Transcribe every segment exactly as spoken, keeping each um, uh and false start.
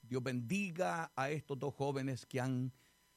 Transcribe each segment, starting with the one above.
Dios bendiga a estos dos jóvenes que han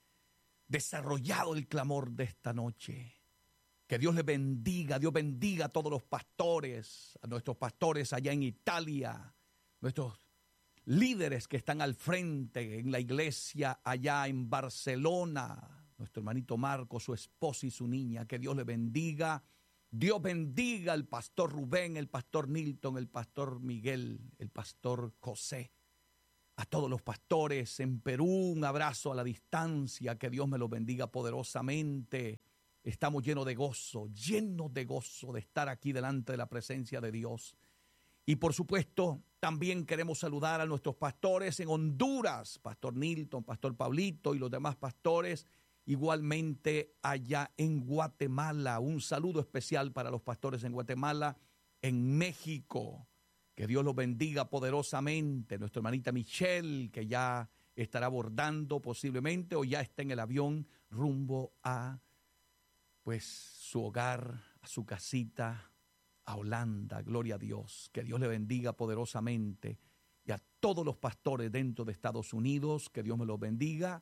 desarrollado el clamor de esta noche. Que Dios les bendiga, Dios bendiga a todos los pastores, a nuestros pastores allá en Italia, nuestros líderes que están al frente en la iglesia allá en Barcelona, nuestro hermanito Marco, su esposa y su niña. Que Dios les bendiga. Dios bendiga al pastor Rubén, el pastor Nilton, el pastor Miguel, el pastor José. A todos los pastores en Perú, un abrazo a la distancia. Que Dios me los bendiga poderosamente. Estamos llenos de gozo, llenos de gozo de estar aquí delante de la presencia de Dios. Y por supuesto, también queremos saludar a nuestros pastores en Honduras, pastor Nilton, pastor Pablito y los demás pastores. Igualmente allá en Guatemala, un saludo especial para los pastores en Guatemala, en México. Que Dios los bendiga poderosamente. Nuestra hermanita Michelle, que ya estará abordando posiblemente o ya está en el avión rumbo a pues su hogar, a su casita, a Holanda. Gloria a Dios. Que Dios le bendiga poderosamente. Y a todos los pastores dentro de Estados Unidos, que Dios me los bendiga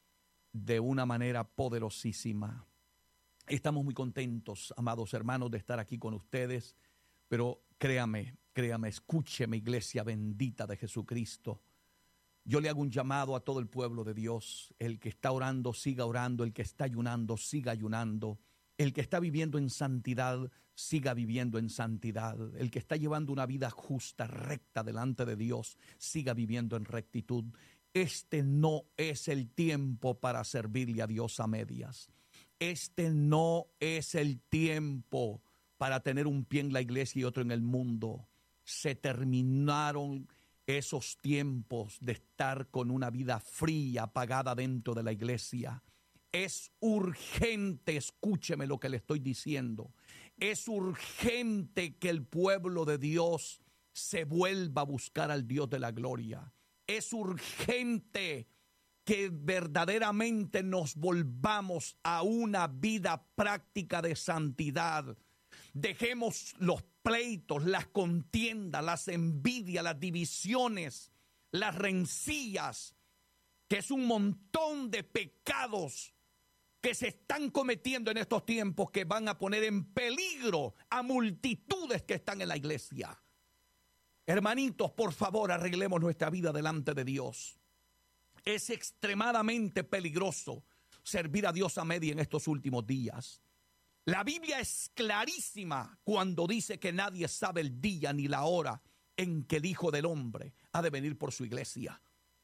de una manera poderosísima. Estamos muy contentos, amados hermanos, de estar aquí con ustedes, pero créame, créame, escúcheme, iglesia bendita de Jesucristo. Yo le hago un llamado a todo el pueblo de Dios. El que está orando, siga orando. El que está ayunando, siga ayunando. El que está viviendo en santidad, siga viviendo en santidad. El que está llevando una vida justa, recta delante de Dios, siga viviendo en rectitud. Este no es el tiempo para servirle a Dios a medias. Este no es el tiempo para tener un pie en la iglesia y otro en el mundo. Se terminaron esos tiempos de estar con una vida fría, apagada dentro de la iglesia. Es urgente, escúcheme lo que le estoy diciendo. Es urgente que el pueblo de Dios se vuelva a buscar al Dios de la gloria. Es urgente que verdaderamente nos volvamos a una vida práctica de santidad. Dejemos los pleitos, las contiendas, las envidias, las divisiones, las rencillas, que es un montón de pecados que se están cometiendo en estos tiempos que van a poner en peligro a multitudes que están en la iglesia. Hermanitos, por favor, arreglemos nuestra vida delante de Dios. Es extremadamente peligroso servir a Dios a media en estos últimos días. La Biblia es clarísima cuando dice que nadie sabe el día ni la hora en que el Hijo del Hombre ha de venir por su iglesia.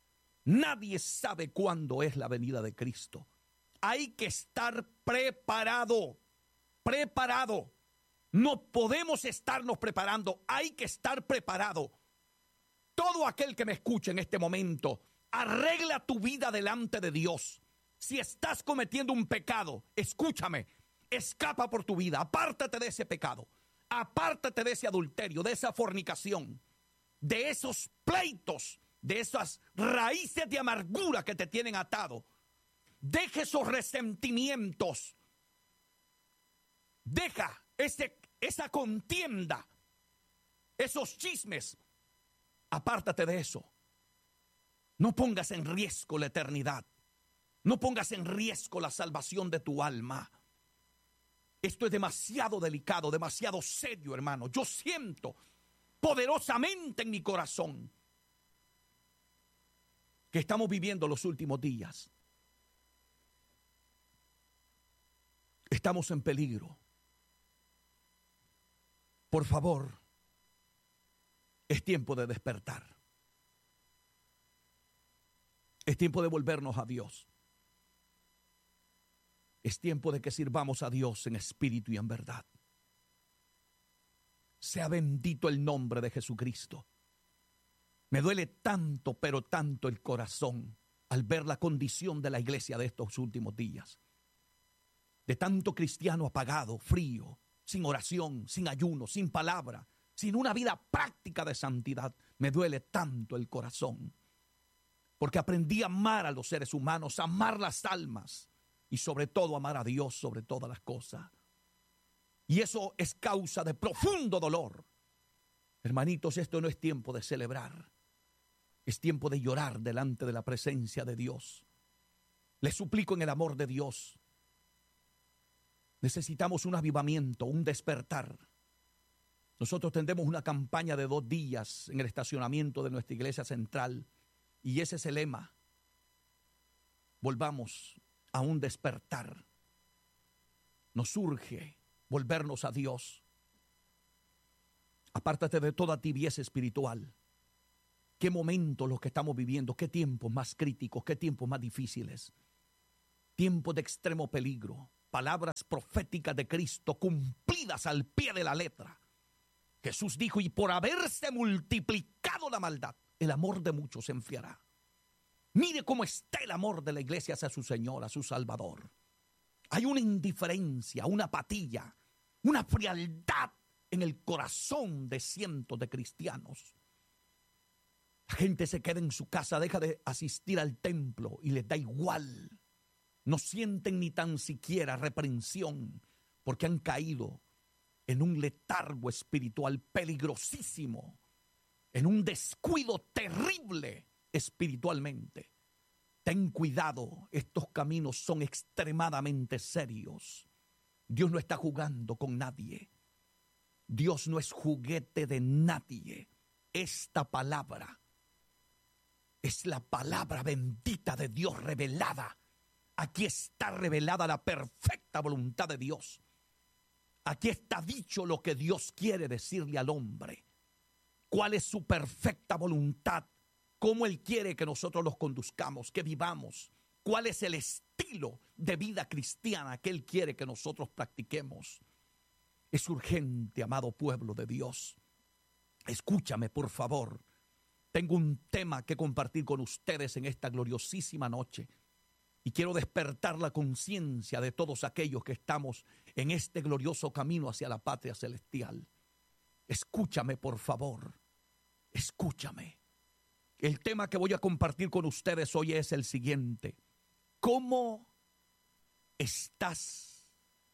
Nadie sabe cuándo es la venida de Cristo. Hay que estar preparado, preparado. No podemos estarnos preparando, hay que estar preparado. Todo aquel que me escuche en este momento, arregla tu vida delante de Dios. Si estás cometiendo un pecado, escúchame, escapa por tu vida, apártate de ese pecado, apártate de ese adulterio, de esa fornicación, de esos pleitos, de esas raíces de amargura que te tienen atado. Deja esos resentimientos, deja ese, esa contienda, esos chismes, apártate de eso. No pongas en riesgo la eternidad, no pongas en riesgo la salvación de tu alma. Esto es demasiado delicado, demasiado serio, hermano. Yo siento poderosamente en mi corazón que estamos viviendo los últimos días. Estamos en peligro. Por favor, es tiempo de despertar. Es tiempo de volvernos a Dios. Es tiempo de que sirvamos a Dios en espíritu y en verdad. Sea bendito el nombre de Jesucristo. Me duele tanto, pero tanto el corazón al ver la condición de la iglesia de estos últimos días. De tanto cristiano apagado, frío, sin oración, sin ayuno, sin palabra, sin una vida práctica de santidad. Me duele tanto el corazón. Porque aprendí a amar a los seres humanos, a amar las almas y sobre todo amar a Dios sobre todas las cosas. Y eso es causa de profundo dolor. Hermanitos, esto no es tiempo de celebrar. Es tiempo de llorar delante de la presencia de Dios. Les suplico en el amor de Dios. Necesitamos un avivamiento, un despertar. Nosotros tendremos una campaña de dos días en el estacionamiento de nuestra iglesia central. Y ese es el lema. Volvamos a un despertar. Nos urge volvernos a Dios. Apártate de toda tibieza espiritual. Qué momentos los que estamos viviendo, qué tiempos más críticos, qué tiempos más difíciles. Tiempos de extremo peligro. Palabras proféticas de Cristo cumplidas al pie de la letra. Jesús dijo, y por haberse multiplicado la maldad, el amor de muchos se enfriará. Mire cómo está el amor de la iglesia hacia su Señor, a su Salvador. Hay una indiferencia, una apatía, una frialdad en el corazón de cientos de cristianos. La gente se queda en su casa, deja de asistir al templo y les da igual. No sienten ni tan siquiera reprensión porque han caído en un letargo espiritual peligrosísimo, en un descuido terrible espiritualmente. Ten cuidado, estos caminos son extremadamente serios. Dios no está jugando con nadie. Dios no es juguete de nadie. Esta palabra es la palabra bendita de Dios revelada. Aquí está revelada la perfecta voluntad de Dios. Aquí está dicho lo que Dios quiere decirle al hombre. ¿Cuál es su perfecta voluntad? ¿Cómo Él quiere que nosotros los conduzcamos, que vivamos? ¿Cuál es el estilo de vida cristiana que Él quiere que nosotros practiquemos? Es urgente, amado pueblo de Dios. Escúchame, por favor. Tengo un tema que compartir con ustedes en esta gloriosísima noche. Y quiero despertar la conciencia de todos aquellos que estamos en este glorioso camino hacia la patria celestial. Escúchame, por favor. Escúchame. El tema que voy a compartir con ustedes hoy es el siguiente. ¿Cómo estás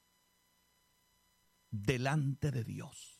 delante de Dios?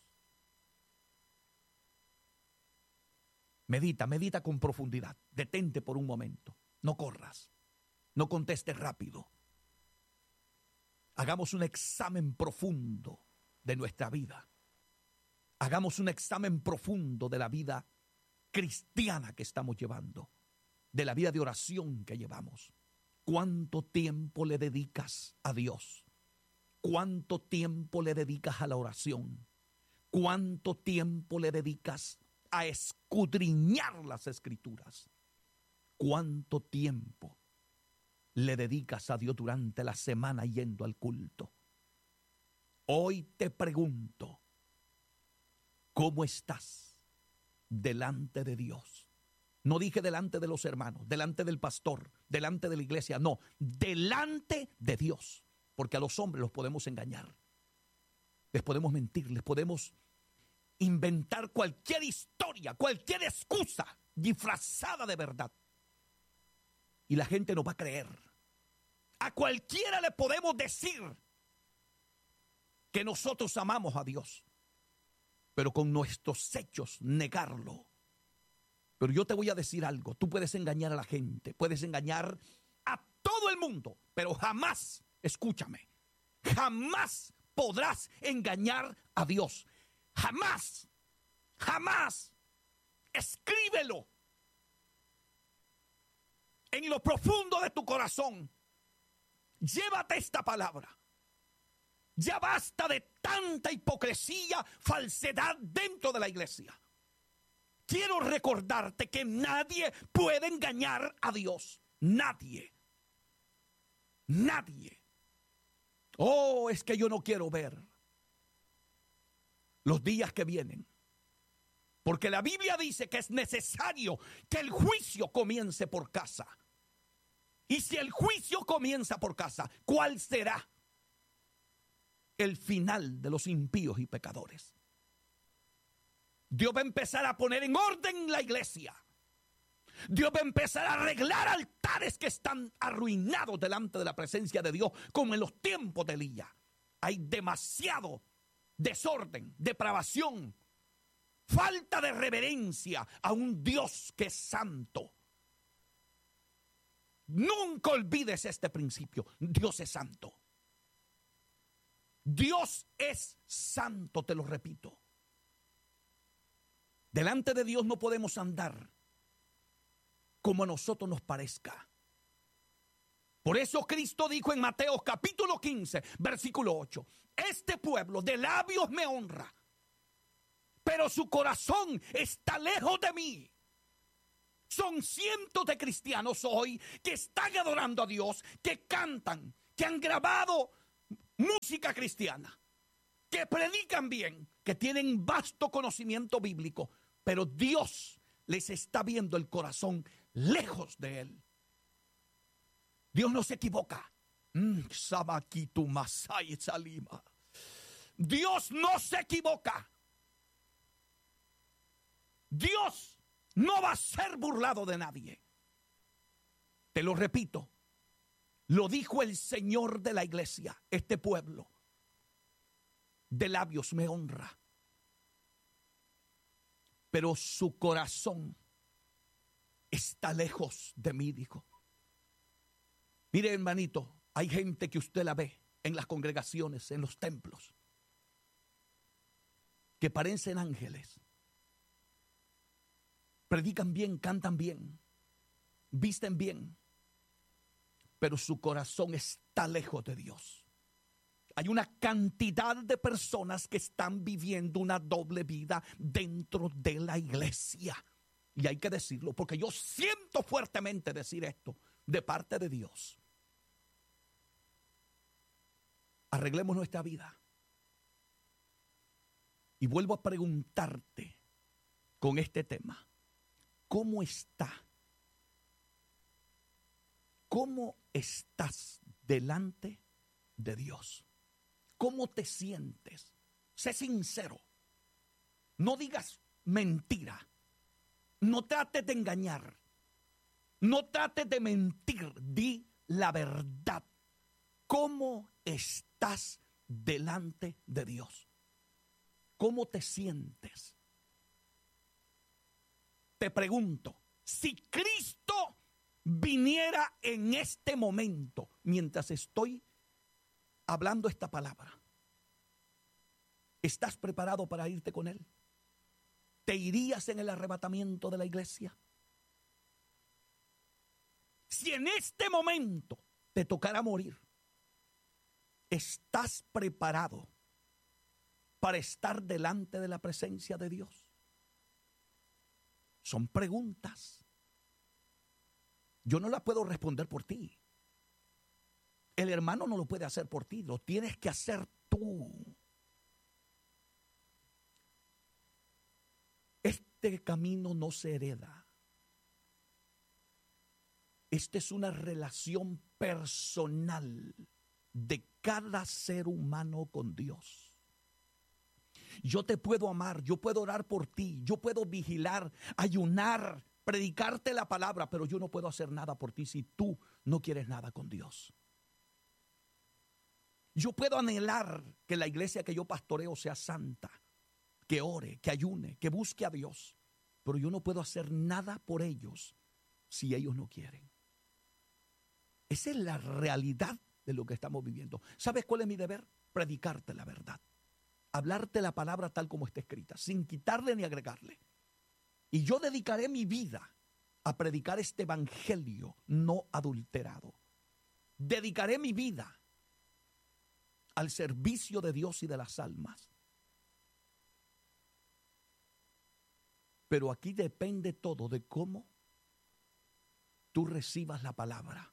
Medita, medita con profundidad. Detente por un momento. No corras. No contestes rápido. Hagamos un examen profundo de nuestra vida. Hagamos un examen profundo de la vida cristiana que estamos llevando, de la vida de oración que llevamos. ¿Cuánto tiempo le dedicas a Dios? ¿Cuánto tiempo le dedicas a la oración? ¿Cuánto tiempo le dedicas a escudriñar las Escrituras? ¿Cuánto tiempo le dedicas a Dios durante la semana yendo al culto? Hoy te pregunto, ¿cómo estás delante de Dios? No dije delante de los hermanos, delante del pastor, delante de la iglesia, no, delante de Dios. Porque a los hombres los podemos engañar, les podemos mentir, les podemos inventar cualquier historia, cualquier excusa disfrazada de verdad. Y la gente nos va a creer. A cualquiera le podemos decir que nosotros amamos a Dios, pero con nuestros hechos negarlo. Pero yo te voy a decir algo, tú puedes engañar a la gente, puedes engañar a todo el mundo, pero jamás, escúchame, jamás podrás engañar a Dios. Jamás, jamás. Escríbelo en lo profundo de tu corazón. Llévate esta palabra. Ya basta de tanta hipocresía, falsedad dentro de la iglesia. Quiero recordarte que nadie puede engañar a Dios. Nadie. Nadie. Oh, es que yo no quiero ver los días que vienen. Porque la Biblia dice que es necesario que el juicio comience por casa. Y si el juicio comienza por casa, ¿cuál será el final de los impíos y pecadores? Dios va a empezar a poner en orden la iglesia. Dios va a empezar a arreglar altares que están arruinados delante de la presencia de Dios, como en los tiempos de Elías. Hay demasiado desorden, depravación. falta de reverencia a un Dios que es santo. Nunca olvides este principio. Dios es santo. Dios es santo, te lo repito. Delante de Dios no podemos andar como a nosotros nos parezca. Por eso Cristo dijo en Mateo capítulo quince, versículo ocho, este pueblo de labios me honra, pero su corazón está lejos de mí. Son cientos de cristianos hoy que están adorando a Dios, que cantan, que han grabado música cristiana, que predican bien, que tienen vasto conocimiento bíblico, pero Dios les está viendo el corazón lejos de Él. Dios no se equivoca. Dios no se equivoca. Dios no va a ser burlado de nadie. Te lo repito. Lo dijo el Señor de la iglesia. Este pueblo de labios me honra, pero su corazón está lejos de mí, dijo. Mire, hermanito, hay gente que usted la ve en las congregaciones, en los templos, que parecen ángeles. Predican bien, cantan bien, visten bien, pero su corazón está lejos de Dios. Hay una cantidad de personas que están viviendo una doble vida dentro de la iglesia. Y hay que decirlo, porque yo siento fuertemente decir esto de parte de Dios. Arreglemos nuestra vida. Y vuelvo a preguntarte con este tema. ¿Cómo está? ¿Cómo estás delante de Dios? ¿Cómo te sientes? Sé sincero. No digas mentira. No trates de engañar. No trates de mentir. Di la verdad. ¿Cómo estás delante de Dios? ¿Cómo te sientes? Te pregunto, si Cristo viniera en este momento, mientras estoy hablando esta palabra, ¿estás preparado para irte con Él? ¿Te irías en el arrebatamiento de la iglesia? Si en este momento te tocara morir, ¿estás preparado para estar delante de la presencia de Dios? Son preguntas. Yo no las puedo responder por ti. El hermano no lo puede hacer por ti, lo tienes que hacer tú. Este camino no se hereda. Esta es una relación personal de cada ser humano con Dios. Yo te puedo amar, yo puedo orar por ti, yo puedo vigilar, ayunar, predicarte la palabra, pero yo no puedo hacer nada por ti si tú no quieres nada con Dios. Yo puedo anhelar que la iglesia que yo pastoreo sea santa, que ore, que ayune, que busque a Dios, pero yo no puedo hacer nada por ellos si ellos no quieren. Esa es la realidad de lo que estamos viviendo. ¿Sabes cuál es mi deber? Predicarte la verdad. Hablarte la palabra tal como está escrita, sin quitarle ni agregarle. Y yo dedicaré mi vida a predicar este evangelio no adulterado. Dedicaré mi vida al servicio de Dios y de las almas. Pero aquí depende todo de cómo tú recibas la palabra.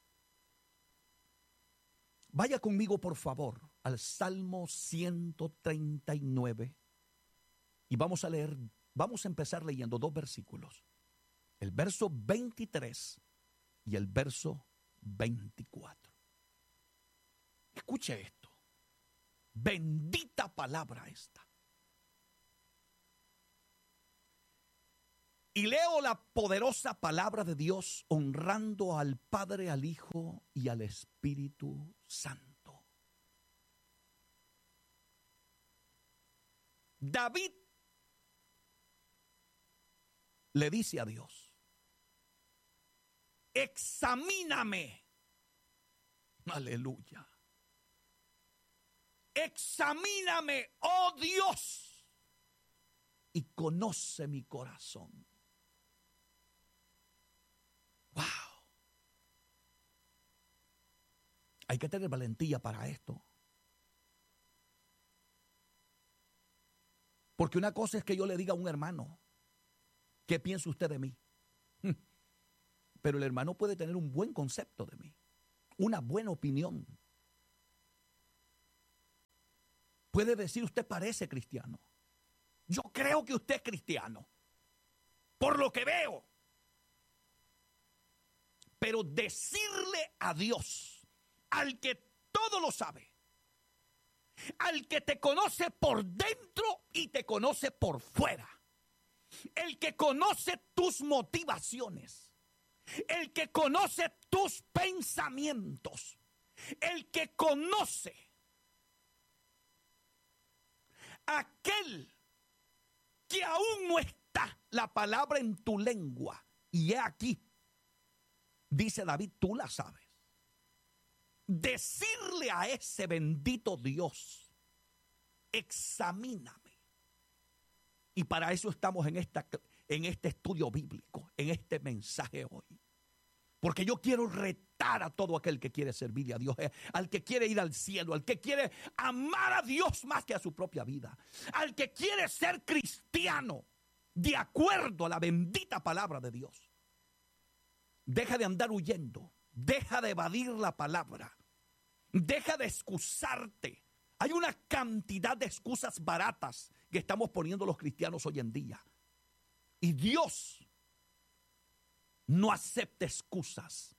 Vaya conmigo, por favor, al Salmo ciento treinta y nueve y vamos a leer, vamos a empezar leyendo dos versículos. El verso veintitrés y el verso veinticuatro. Escuche esto. Bendita palabra esta. Y leo la poderosa palabra de Dios honrando al Padre, al Hijo y al Espíritu Santo. David le dice a Dios: examíname. Aleluya. Examíname, oh Dios, y conoce mi corazón. Wow. Hay que tener valentía para esto. Porque una cosa es que yo le diga a un hermano: ¿qué piensa usted de mí? Pero el hermano puede tener un buen concepto de mí, una buena opinión. Puede decir: usted parece cristiano. Yo creo que usted es cristiano, por lo que veo. Pero decirle a Dios, al que todo lo sabe, al que te conoce por dentro y te conoce por fuera, el que conoce tus motivaciones, el que conoce tus pensamientos, el que conoce, aquel que aún no está la palabra en tu lengua, y he aquí, dice David, tú la sabes. Decirle a ese bendito Dios: examíname. Y para eso estamos en, esta, en este estudio bíblico, en este mensaje hoy. Porque yo quiero retar a todo aquel que quiere servirle a Dios, al que quiere ir al cielo, al que quiere amar a Dios más que a su propia vida, al que quiere ser cristiano de acuerdo a la bendita palabra de Dios. Deja de andar huyendo, deja de evadir la palabra, deja de excusarte. Hay una cantidad de excusas baratas que estamos poniendo los cristianos hoy en día. Y Dios no acepta excusas.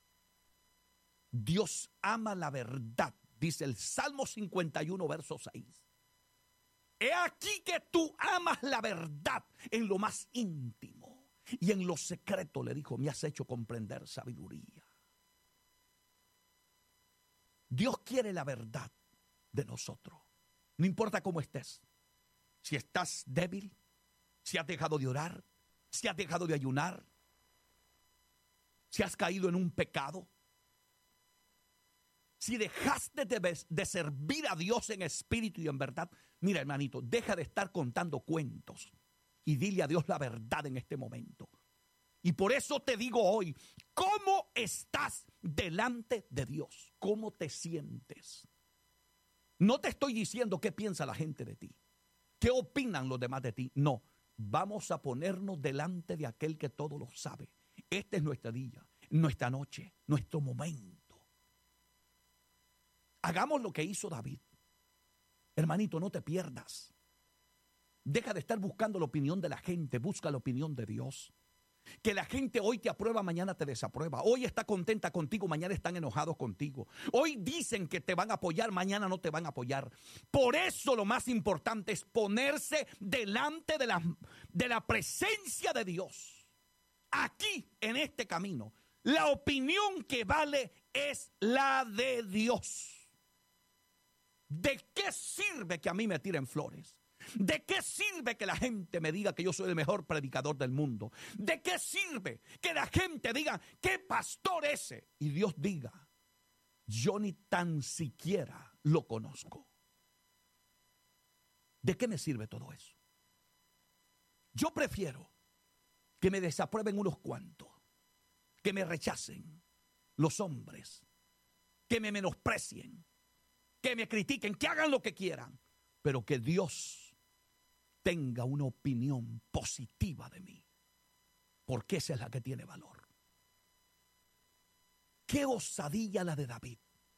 Dios ama la verdad, dice el Salmo cincuenta y uno, verso seis. He aquí que tú amas la verdad en lo más íntimo. Y en lo secreto, le dijo, me has hecho comprender sabiduría. Dios quiere la verdad de nosotros. No importa cómo estés. Si estás débil, si has dejado de orar, si has dejado de ayunar, si has caído en un pecado, si dejaste de, de servir a Dios en espíritu y en verdad, mira, hermanito, deja de estar contando cuentos y dile a Dios la verdad en este momento. Y por eso te digo hoy, ¿cómo estás delante de Dios? ¿Cómo te sientes? No te estoy diciendo qué piensa la gente de ti, qué opinan los demás de ti. No, vamos a ponernos delante de aquel que todo lo sabe. Este es nuestro día, nuestra noche, nuestro momento. Hagamos lo que hizo David. Hermanito, no te pierdas. Deja de estar buscando la opinión de la gente, busca la opinión de Dios. Que la gente hoy te aprueba, mañana te desaprueba. Hoy está contenta contigo, mañana están enojados contigo. Hoy dicen que te van a apoyar, mañana no te van a apoyar. Por eso lo más importante es ponerse delante de la, de la presencia de Dios. Aquí, en este camino, la opinión que vale es la de Dios. ¿De qué sirve que a mí me tiren flores? ¿De qué sirve que la gente me diga que yo soy el mejor predicador del mundo? ¿De qué sirve que la gente diga qué pastor ese? Y Dios diga, yo ni tan siquiera lo conozco. ¿De qué me sirve todo eso? Yo prefiero que me desaprueben unos cuantos, que me rechacen los hombres, que me menosprecien, que me critiquen, que hagan lo que quieran, pero que Dios tenga una opinión positiva de mí, porque esa es la que tiene valor. Qué osadía la de David.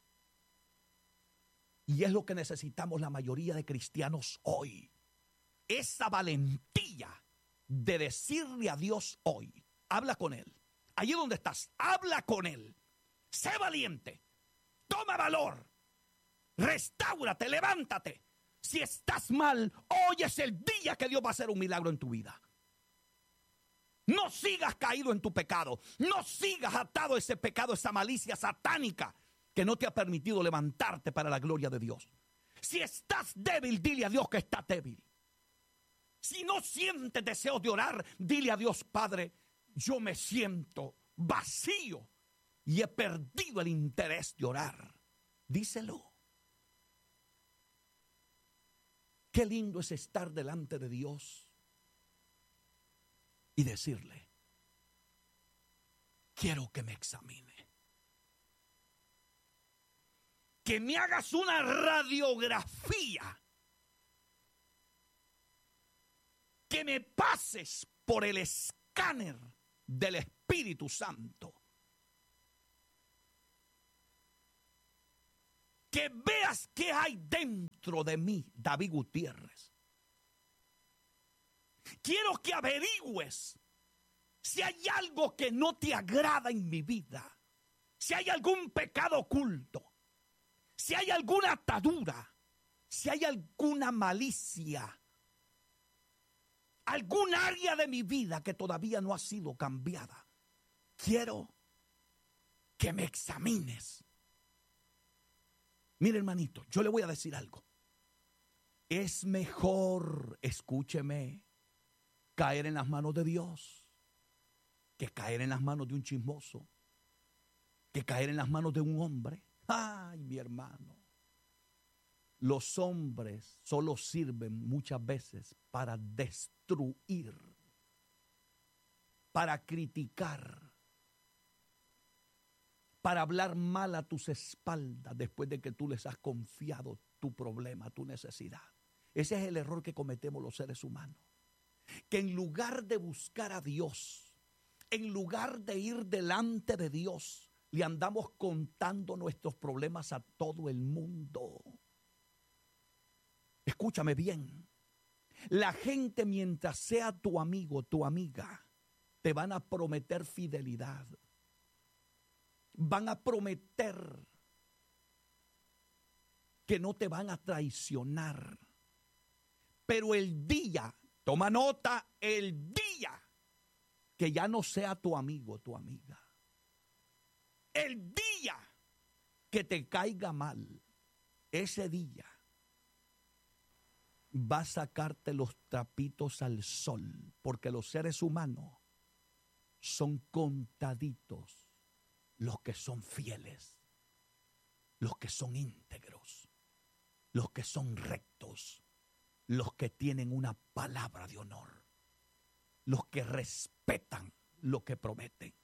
Y es lo que necesitamos la mayoría de cristianos hoy. Esa valentía de decirle a Dios hoy, habla con Él. Allí donde estás, habla con Él. Sé valiente, toma valor, restáurate, levántate. Si estás mal, hoy es el día que Dios va a hacer un milagro en tu vida. No sigas caído en tu pecado. No sigas atado a ese pecado, esa malicia satánica que no te ha permitido levantarte para la gloria de Dios. Si estás débil, dile a Dios que estás débil. Si no sientes deseos de orar, dile a Dios: Padre, yo me siento vacío y he perdido el interés de orar. Díselo. Qué lindo es estar delante de Dios y decirle: quiero que me examine. Que me hagas una radiografía. Que me pases por el escáner del Espíritu Santo. Que veas qué hay dentro de mí, David Gutiérrez. Quiero que averigües si hay algo que no te agrada en mi vida. Si hay algún pecado oculto. Si hay alguna atadura. Si hay alguna malicia. Algún área de mi vida que todavía no ha sido cambiada. Quiero que me examines. Mire, hermanito, yo le voy a decir algo. Es mejor, escúcheme, caer en las manos de Dios que caer en las manos de un chismoso, que caer en las manos de un hombre. Ay, mi hermano. Los hombres solo sirven muchas veces para destruir, para criticar, para hablar mal a tus espaldas después de que tú les has confiado tu problema, tu necesidad. Ese es el error que cometemos los seres humanos. Que en lugar de buscar a Dios, en lugar de ir delante de Dios, le andamos contando nuestros problemas a todo el mundo. Escúchame bien. La gente, mientras sea tu amigo, tu amiga, te van a prometer fidelidad. Van a prometer que no te van a traicionar. Pero el día, toma nota, el día que ya no sea tu amigo, tu amiga, el día que te caiga mal, ese día va a sacarte los trapitos al sol, porque los seres humanos son contaditos los que son fieles, los que son íntegros, los que son rectos, los que tienen una palabra de honor, los que respetan lo que prometen.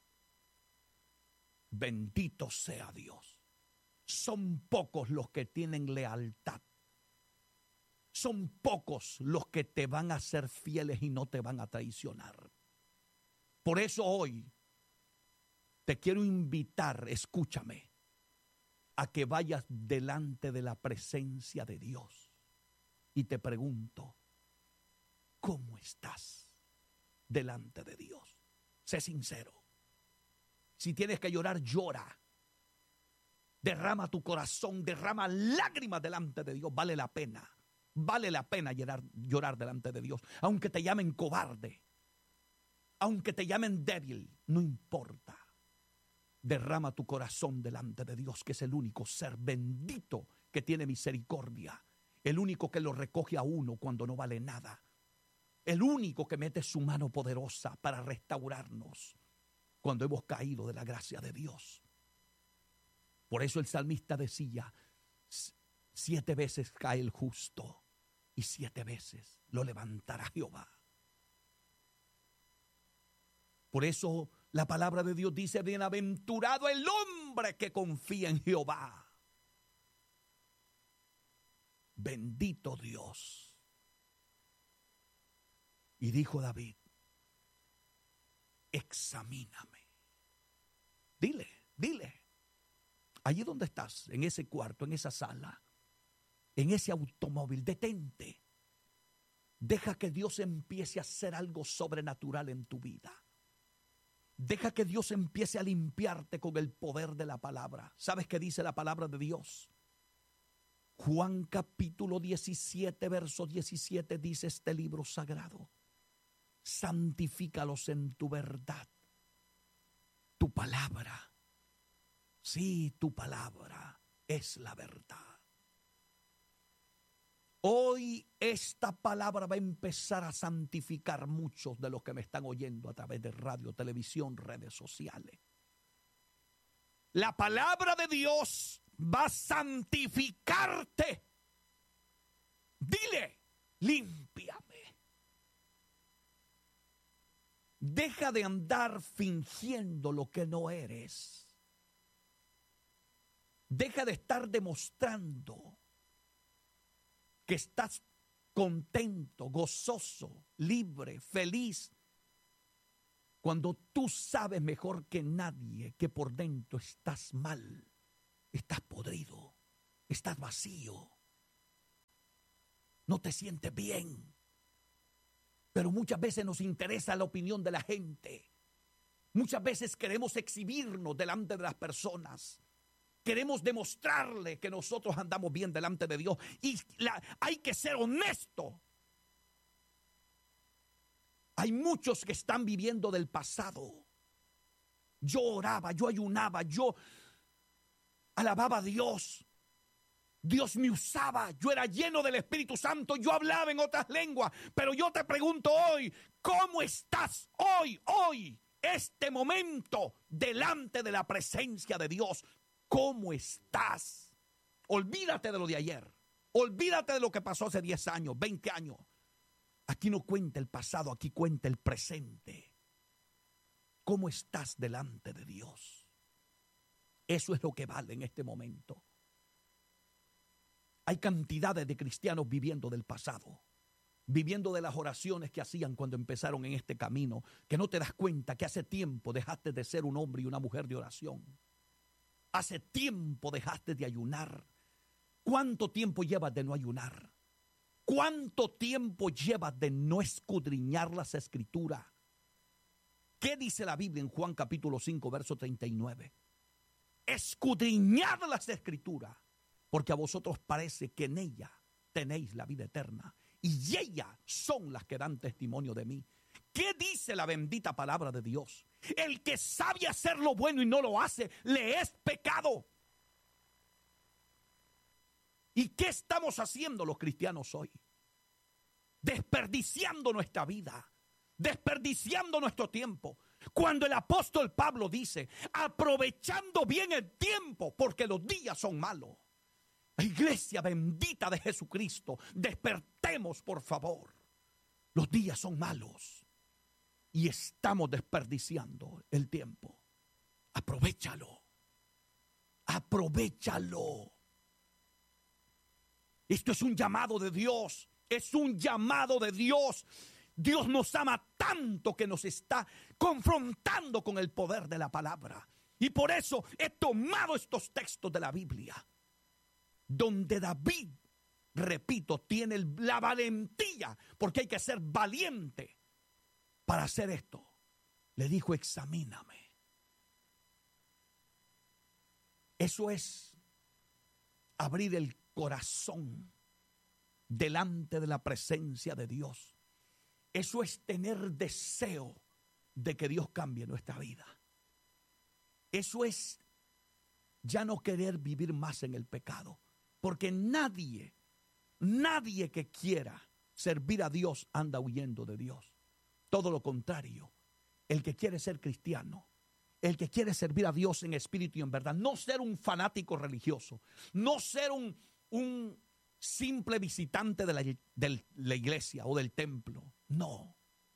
Bendito sea Dios. Son pocos los que tienen lealtad. Son pocos los que te van a ser fieles y no te van a traicionar. Por eso hoy te quiero invitar, escúchame, a que vayas delante de la presencia de Dios. Y te pregunto, ¿cómo estás delante de Dios? Sé sincero. Si tienes que llorar, llora. Derrama tu corazón, derrama lágrimas delante de Dios. Vale la pena. Vale la pena llorar, llorar delante de Dios. Aunque te llamen cobarde, aunque te llamen débil, no importa. Derrama tu corazón delante de Dios, que es el único ser bendito que tiene misericordia. El único que lo recoge a uno cuando no vale nada. El único que mete su mano poderosa para restaurarnos cuando hemos caído de la gracia de Dios. Por eso el salmista decía: siete veces cae el justo y siete veces lo levantará Jehová. Por eso la palabra de Dios dice: bienaventurado el hombre que confía en Jehová. Bendito Dios. Y dijo David: examíname. Dile, dile. Allí donde estás, en ese cuarto, en esa sala, en ese automóvil, detente. Deja que Dios empiece a hacer algo sobrenatural en tu vida. Deja que Dios empiece a limpiarte con el poder de la palabra. ¿Sabes qué dice la palabra de Dios? Juan capítulo diecisiete, verso diecisiete, dice este libro sagrado: santifícalos en tu verdad. Tu palabra, sí, tu palabra es la verdad. Hoy esta palabra va a empezar a santificar muchos de los que me están oyendo a través de radio, televisión, redes sociales. La palabra de Dios va a santificarte. Dile, límpiame. Deja de andar fingiendo lo que no eres. Deja de estar demostrando que estás contento, gozoso, libre, feliz, cuando tú sabes mejor que nadie que por dentro estás mal, estás podrido, estás vacío, no te sientes bien. Pero muchas veces nos interesa la opinión de la gente. Muchas veces queremos exhibirnos delante de las personas. Queremos demostrarle que nosotros andamos bien delante de Dios. Y la, hay que ser honesto. Hay muchos que están viviendo del pasado. Yo oraba, yo ayunaba, yo alababa a Dios. Dios me usaba, yo era lleno del Espíritu Santo, yo hablaba en otras lenguas. Pero yo te pregunto hoy, ¿cómo estás hoy, hoy, este momento delante de la presencia de Dios? ¿Cómo estás? Olvídate de lo de ayer. Olvídate de lo que pasó hace diez años, veinte años. Aquí no cuenta el pasado, aquí cuenta el presente. ¿Cómo estás delante de Dios? Eso es lo que vale en este momento. Hay cantidades de cristianos viviendo del pasado, viviendo de las oraciones que hacían cuando empezaron en este camino, que no te das cuenta que hace tiempo dejaste de ser un hombre y una mujer de oración. Hace tiempo dejaste de ayunar. ¿Cuánto tiempo llevas de no ayunar? ¿Cuánto tiempo llevas de no escudriñar las Escrituras? ¿Qué dice la Biblia en Juan capítulo cinco, verso treinta y nueve? Escudriñad las Escrituras, porque a vosotros parece que en ella tenéis la vida eterna, y ellas son las que dan testimonio de mí. ¿Qué dice la bendita palabra de Dios? El que sabe hacer lo bueno y no lo hace, le es pecado. ¿Y qué estamos haciendo los cristianos hoy? Desperdiciando nuestra vida, desperdiciando nuestro tiempo. Cuando el apóstol Pablo dice, aprovechando bien el tiempo, porque los días son malos. La iglesia bendita de Jesucristo, despertemos por favor. Los días son malos y estamos desperdiciando el tiempo. Aprovéchalo, aprovéchalo. Esto es un llamado de Dios, es un llamado de Dios. Dios nos ama tanto que nos está confrontando con el poder de la palabra. Y por eso he tomado estos textos de la Biblia, donde David, repito, tiene la valentía, porque hay que ser valiente para hacer esto. Le dijo, examíname. Eso es abrir el corazón delante de la presencia de Dios. Eso es tener deseo de que Dios cambie nuestra vida. Eso es ya no querer vivir más en el pecado. Porque nadie, nadie que quiera servir a Dios anda huyendo de Dios. Todo lo contrario, el que quiere ser cristiano, el que quiere servir a Dios en espíritu y en verdad, no ser un fanático religioso, no ser un, un simple visitante de la, de la iglesia o del templo, no.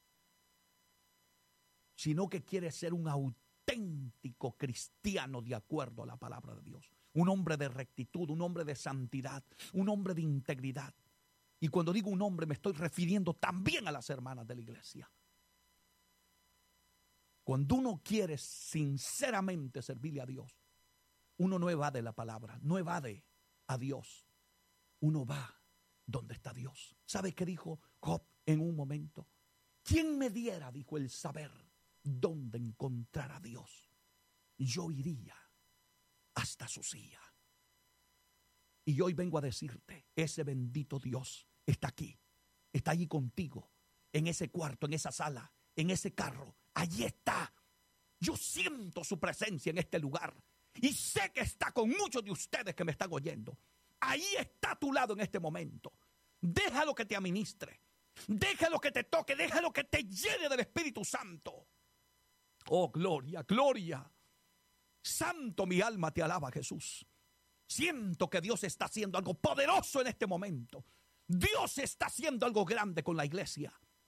Sino que quiere ser un auténtico cristiano de acuerdo a la palabra de Dios. Un hombre de rectitud, un hombre de santidad, un hombre de integridad. Y cuando digo un hombre me estoy refiriendo también a las hermanas de la iglesia. Cuando uno quiere sinceramente servirle a Dios, uno no evade la palabra, no evade a Dios. Uno va donde está Dios. ¿Sabe qué dijo Job en un momento? ¿Quién me diera, dijo, el saber dónde encontrar a Dios? Yo iría hasta su silla. Y hoy vengo a decirte, ese bendito Dios está aquí, está allí contigo, en ese cuarto, en esa sala, en ese carro, allí está. Yo siento su presencia en este lugar y sé que está con muchos de ustedes que me están oyendo. Ahí está a tu lado en este momento. Déjalo que te administre. Déjalo que te toque. Déjalo que te llene del Espíritu Santo. Oh, gloria, gloria. Santo, mi alma te alaba, Jesús. Siento que Dios está haciendo algo poderoso en este momento. Dios está haciendo algo grande con la iglesia.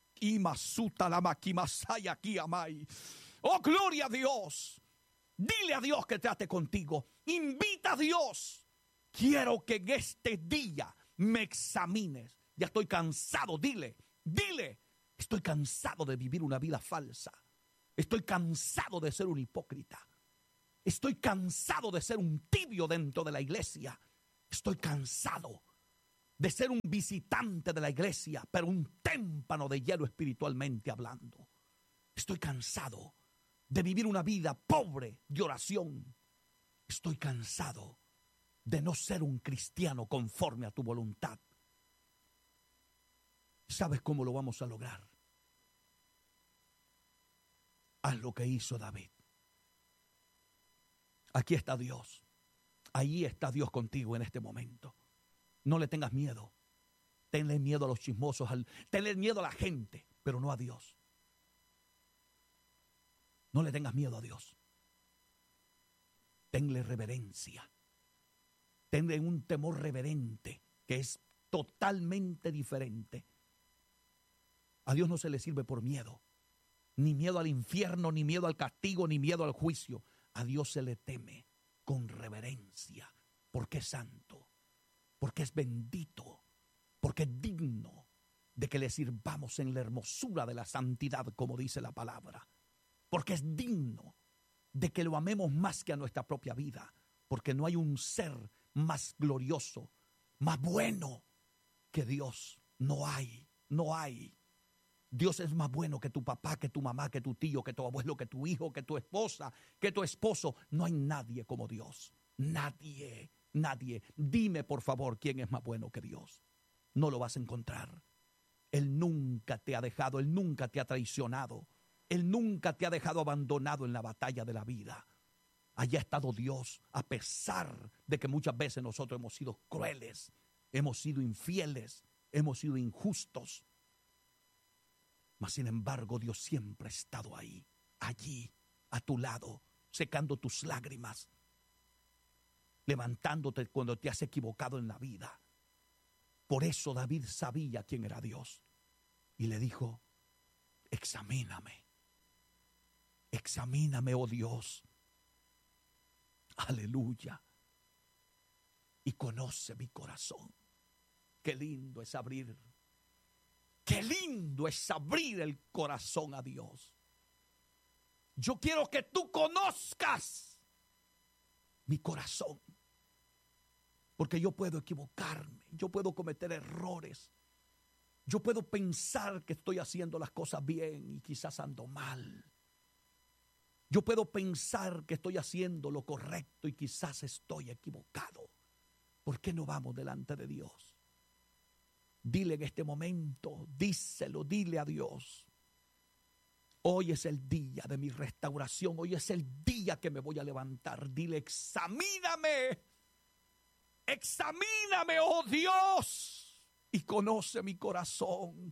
Oh, gloria a Dios. Dile a Dios que trate contigo. Invita a Dios. Quiero que en este día me examines. Ya estoy cansado. Dile, dile. Estoy cansado de vivir una vida falsa. Estoy cansado de ser un hipócrita. Estoy cansado de ser un tibio dentro de la iglesia. Estoy cansado de ser un visitante de la iglesia, pero un témpano de hielo espiritualmente hablando. Estoy cansado de vivir una vida pobre de oración. Estoy cansado de no ser un cristiano conforme a tu voluntad. ¿Sabes cómo lo vamos a lograr? Haz lo que hizo David. Aquí está Dios. Ahí está Dios contigo en este momento. No le tengas miedo. Tenle miedo a los chismosos, al, tenle miedo a la gente, pero no a Dios. No le tengas miedo a Dios. Tenle reverencia. Tenle un temor reverente que es totalmente diferente. A Dios no se le sirve por miedo. Ni miedo al infierno, ni miedo al castigo, ni miedo al juicio. A Dios se le teme con reverencia, porque es santo, porque es bendito, porque es digno de que le sirvamos en la hermosura de la santidad, como dice la palabra, porque es digno de que lo amemos más que a nuestra propia vida, porque no hay un ser más glorioso, más bueno que Dios. No hay, no hay. Dios es más bueno que tu papá, que tu mamá, que tu tío, que tu abuelo, que tu hijo, que tu esposa, que tu esposo. No hay nadie como Dios. Nadie, nadie. Dime, por favor, quién es más bueno que Dios. No lo vas a encontrar. Él nunca te ha dejado, Él nunca te ha traicionado. Él nunca te ha dejado abandonado en la batalla de la vida. Allá ha estado Dios, a pesar de que muchas veces nosotros hemos sido crueles, hemos sido infieles, hemos sido injustos. Mas sin embargo, Dios siempre ha estado ahí, allí, a tu lado, secando tus lágrimas, levantándote cuando te has equivocado en la vida. Por eso David sabía quién era Dios. Y le dijo, examíname, examíname, oh Dios. Aleluya. Y conoce mi corazón. Qué lindo es abrir. Qué lindo es abrir el corazón a Dios. Yo quiero que tú conozcas mi corazón. Porque yo puedo equivocarme, yo puedo cometer errores. Yo puedo pensar que estoy haciendo las cosas bien y quizás ando mal. Yo puedo pensar que estoy haciendo lo correcto y quizás estoy equivocado. ¿Por qué no vamos delante de Dios? Dile en este momento, díselo, dile a Dios. Hoy es el día de mi restauración, hoy es el día que me voy a levantar. Dile, examíname, examíname, oh Dios, y conoce mi corazón.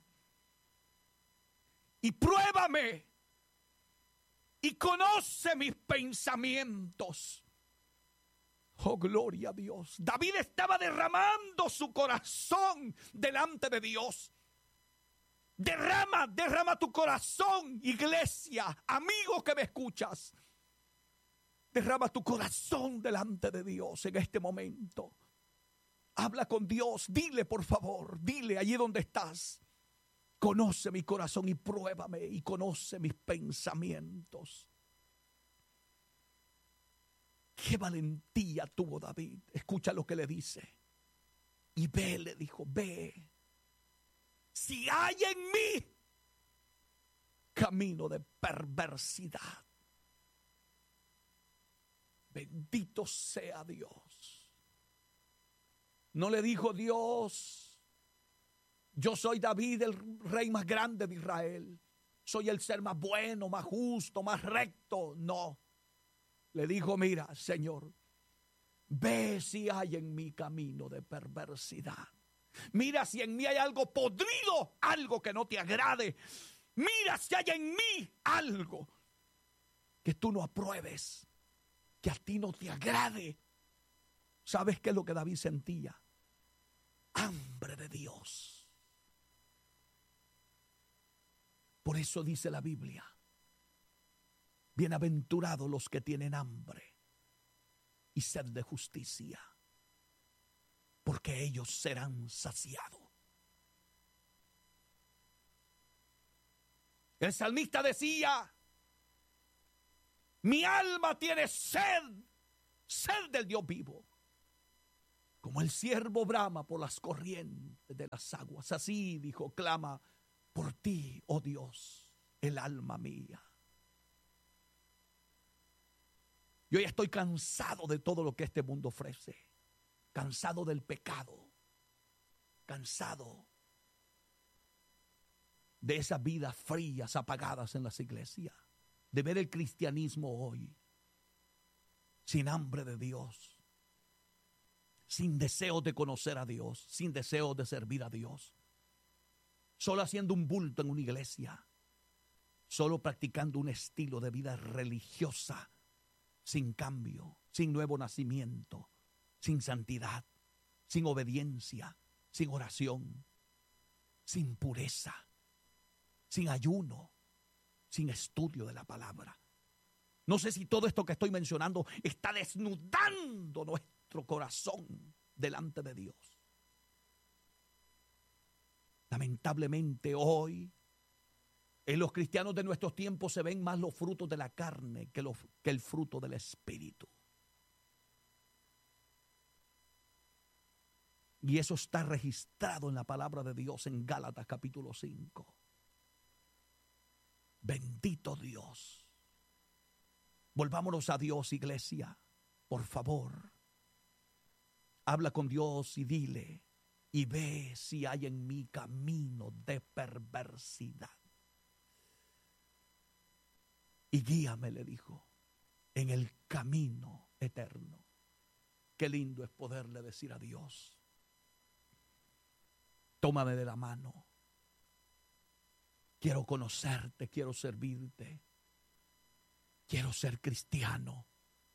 Y pruébame, y conoce mis pensamientos. Oh, gloria a Dios. David estaba derramando su corazón delante de Dios. Derrama, derrama tu corazón, iglesia, amigo que me escuchas. Derrama tu corazón delante de Dios en este momento. Habla con Dios, dile por favor, dile allí donde estás. Conoce mi corazón y pruébame y conoce mis pensamientos. Qué valentía tuvo David. Escucha lo que le dice. Y ve, le dijo, ve. Si hay en mí camino de perversidad, bendito sea Dios. No le dijo Dios, yo soy David, el rey más grande de Israel. Soy el ser más bueno, más justo, más recto. No. Le dijo, mira, Señor, ve si hay en mi camino de perversidad. Mira si en mí hay algo podrido, algo que no te agrade. Mira si hay en mí algo que tú no apruebes, que a ti no te agrade. ¿Sabes qué es lo que David sentía? Hambre de Dios. Por eso dice la Biblia, bienaventurados los que tienen hambre y sed de justicia, porque ellos serán saciados. El salmista decía, mi alma tiene sed, sed del Dios vivo. Como el ciervo brama por las corrientes de las aguas, así, dijo, clama por ti, oh Dios, el alma mía. Yo ya estoy cansado de todo lo que este mundo ofrece. Cansado del pecado. Cansado de esas vidas frías, apagadas en las iglesias. De ver el cristianismo hoy sin hambre de Dios. Sin deseo de conocer a Dios. Sin deseo de servir a Dios. Solo haciendo un bulto en una iglesia. Solo practicando un estilo de vida religiosa. Sin cambio. Sin nuevo nacimiento. Sin santidad. Sin obediencia. Sin oración. Sin pureza. Sin ayuno. Sin estudio de la palabra. No sé si todo esto que estoy mencionando está desnudando nuestro corazón delante de Dios. Lamentablemente hoy en los cristianos de nuestros tiempos se ven más los frutos de la carne que, los, que el fruto del Espíritu. Y eso está registrado en la palabra de Dios en Gálatas capítulo cinco. Bendito Dios. Volvámonos a Dios, iglesia, por favor. Habla con Dios y dile, y ve si hay en mí camino de perversidad. Y guíame, le dijo, en el camino eterno. Qué lindo es poderle decir a Dios, tómame de la mano. Quiero conocerte, quiero servirte. Quiero ser cristiano.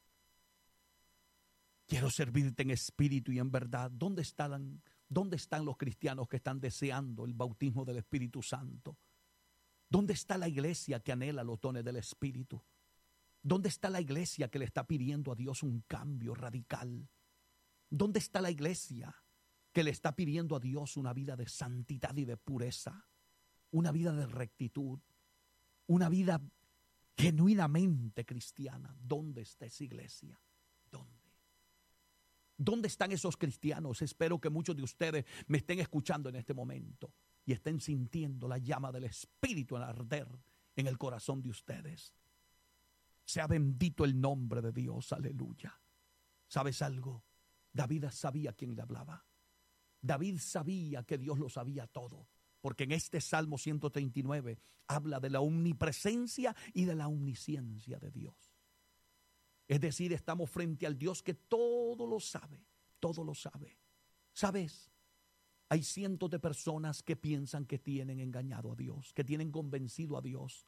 Quiero servirte en espíritu y en verdad. ¿Dónde están, dónde están los cristianos que están deseando el bautismo del Espíritu Santo? ¿Dónde está la iglesia que anhela los dones del Espíritu? ¿Dónde está la iglesia que le está pidiendo a Dios un cambio radical? ¿Dónde está la iglesia que le está pidiendo a Dios una vida de santidad y de pureza? Una vida de rectitud, una vida genuinamente cristiana. ¿Dónde está esa iglesia? ¿Dónde? ¿Dónde están esos cristianos? Espero que muchos de ustedes me estén escuchando en este momento y estén sintiendo la llama del Espíritu en arder en el corazón de ustedes. Sea bendito el nombre de Dios, aleluya. ¿Sabes algo? David sabía quién le hablaba. David sabía que Dios lo sabía todo. Porque en este Salmo ciento treinta y nueve habla de la omnipresencia y de la omnisciencia de Dios. Es decir, estamos frente al Dios que todo lo sabe, todo lo sabe. ¿Sabes? Hay cientos de personas que piensan que tienen engañado a Dios, que tienen convencido a Dios.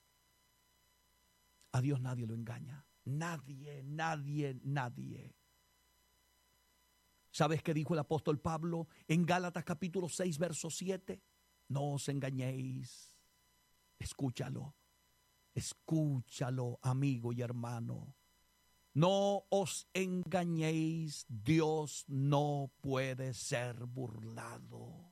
A Dios nadie lo engaña. Nadie, nadie, nadie. ¿Sabes qué dijo el apóstol Pablo en Gálatas capítulo seis, verso siete? No os engañéis. Escúchalo. Escúchalo, amigo y hermano. No os engañéis. Dios no puede ser burlado.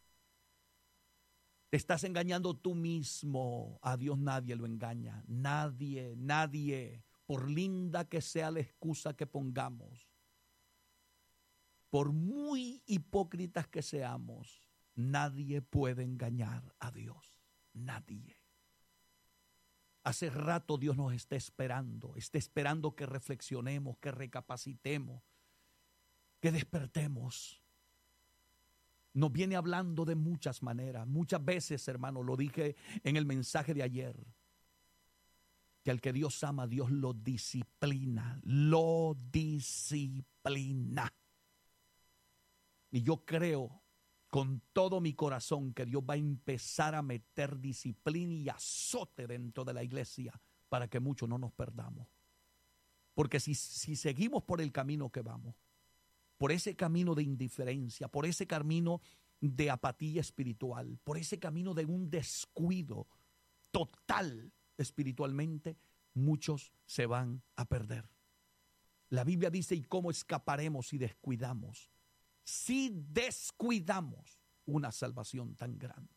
Te estás engañando tú mismo. A Dios nadie lo engaña. Nadie, nadie. Por linda que sea la excusa que pongamos. Por muy hipócritas que seamos. Nadie puede engañar a Dios. Nadie. Hace rato Dios nos está esperando. Está esperando que reflexionemos, que recapacitemos, que despertemos. Nos viene hablando de muchas maneras. Muchas veces, hermano, lo dije en el mensaje de ayer, que al que Dios ama, Dios lo disciplina. Lo disciplina. Y yo creo con todo mi corazón que Dios va a empezar a meter disciplina y azote dentro de la iglesia para que muchos no nos perdamos. Porque si, si seguimos por el camino que vamos, por ese camino de indiferencia, por ese camino de apatía espiritual, por ese camino de un descuido total espiritualmente, muchos se van a perder. La Biblia dice, ¿y cómo escaparemos si descuidamos? Si descuidamos una salvación tan grande.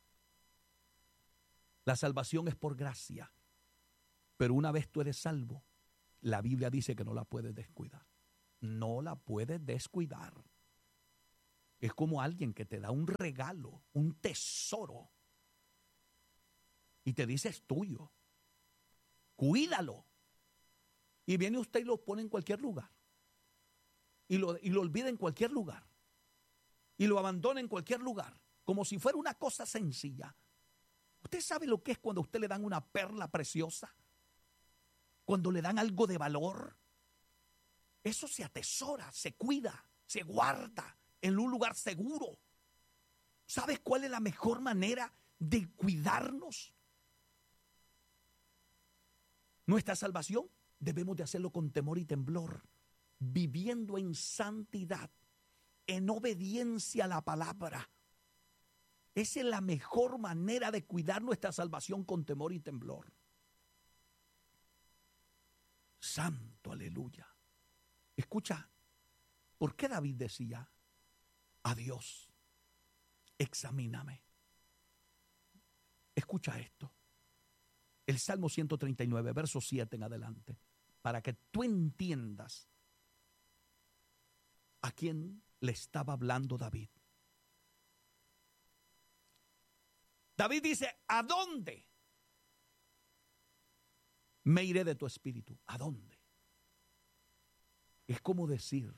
La salvación es por gracia, pero una vez tú eres salvo, la Biblia dice que no la puedes descuidar. No la puedes descuidar. Es como alguien que te da un regalo, un tesoro, y te dice es tuyo. Cuídalo. Y viene usted y lo pone en cualquier lugar. Y lo, y lo olvida en cualquier lugar. Y lo abandona en cualquier lugar. Como si fuera una cosa sencilla. ¿Usted sabe lo que es cuando a usted le dan una perla preciosa? Cuando le dan algo de valor. Eso se atesora, se cuida, se guarda en un lugar seguro. ¿Sabes cuál es la mejor manera de cuidarnos? Nuestra salvación debemos de hacerlo con temor y temblor, viviendo en santidad, en obediencia a la palabra. Esa es la mejor manera de cuidar nuestra salvación, con temor y temblor. Santo, aleluya. Escucha, ¿por qué David decía a Dios, examíname? Escucha esto. El Salmo ciento treinta y nueve, verso siete en adelante, para que tú entiendas a quién le estaba hablando David. David dice, ¿a dónde me iré de tu espíritu? ¿A dónde? Es como decir,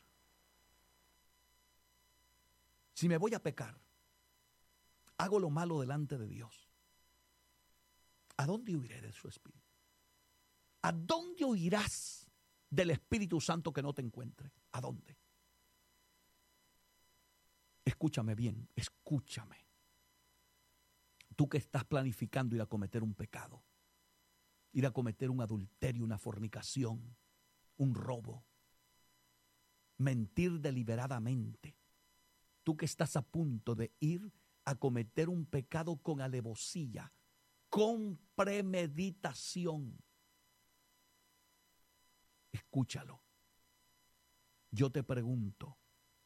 si me voy a pecar, hago lo malo delante de Dios, ¿a dónde huiré de su espíritu? ¿A dónde huirás del Espíritu Santo que no te encuentre? ¿A dónde? Escúchame bien, escúchame. Tú que estás planificando ir a cometer un pecado, ir a cometer un adulterio, una fornicación, un robo, mentir deliberadamente. Tú que estás a punto de ir a cometer un pecado con alevosía, con premeditación. Escúchalo. Yo te pregunto,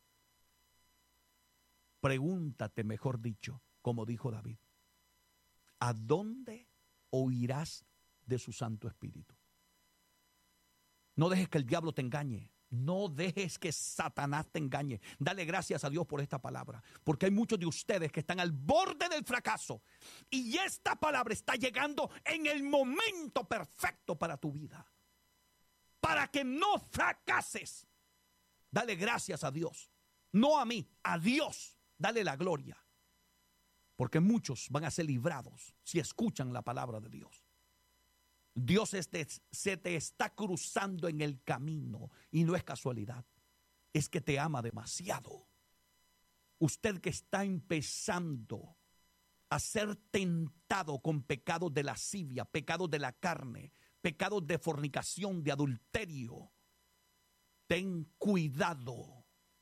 pregúntate, mejor dicho, como dijo David, ¿a dónde huirás de su Santo Espíritu? No dejes que el diablo te engañe. No dejes que Satanás te engañe. Dale gracias a Dios por esta palabra, porque hay muchos de ustedes que están al borde del fracaso y esta palabra está llegando en el momento perfecto para tu vida, para que no fracases. Dale gracias a Dios, no a mí, a Dios. Dale la gloria, porque muchos van a ser librados si escuchan la palabra de Dios. Dios este, se te está cruzando en el camino y no es casualidad, es que te ama demasiado. Usted que está empezando a ser tentado con pecados de lascivia, pecados de la carne, pecados de fornicación, de adulterio, ten cuidado.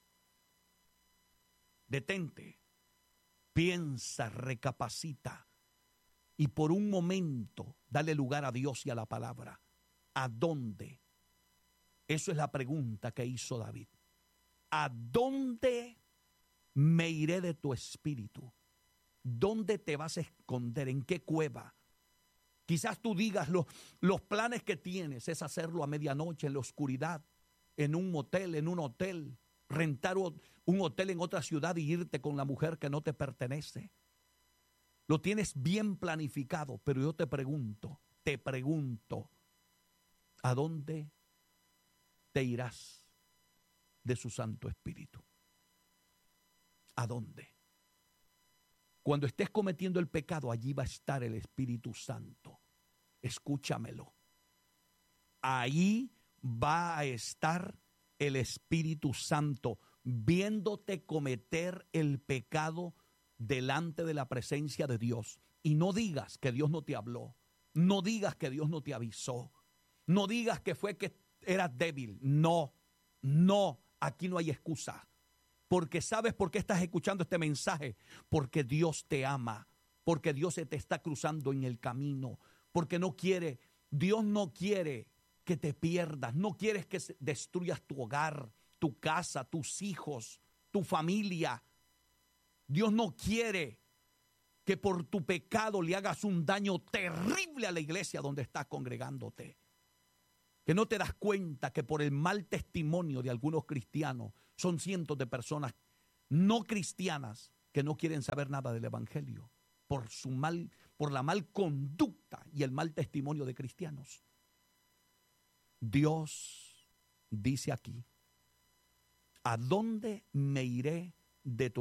Detente, piensa, recapacita. Y por un momento, dale lugar a Dios y a la palabra. ¿A dónde? Eso es la pregunta que hizo David. ¿A dónde me iré de tu espíritu? ¿Dónde te vas a esconder? ¿En qué cueva? Quizás tú digas, los, los planes que tienes es hacerlo a medianoche, en la oscuridad, en un motel, en un hotel, rentar un hotel en otra ciudad y irte con la mujer que no te pertenece. Lo tienes bien planificado, pero yo te pregunto, te pregunto, ¿a dónde te irás de su Santo Espíritu? ¿A dónde? Cuando estés cometiendo el pecado, allí va a estar el Espíritu Santo. Escúchamelo. Ahí va a estar el Espíritu Santo. viéndote cometer el pecado delante de la presencia de Dios. Y no digas que Dios no te habló, no digas que Dios no te avisó, no digas que fue que eras débil. No, no, aquí no hay excusa. Porque ¿sabes por qué estás escuchando este mensaje? Porque Dios te ama, porque Dios se te está cruzando en el camino, porque no quiere, Dios no quiere que te pierdas, no quieres que destruyas tu hogar, tu casa, tus hijos, tu familia. Dios no quiere que por tu pecado le hagas un daño terrible a la iglesia donde estás congregándote. Que no te das cuenta que por el mal testimonio de algunos cristianos son cientos de personas no cristianas que no quieren saber nada del evangelio por su mal, por la mal conducta y el mal testimonio de cristianos. Dios dice aquí: ¿a dónde me iré de tu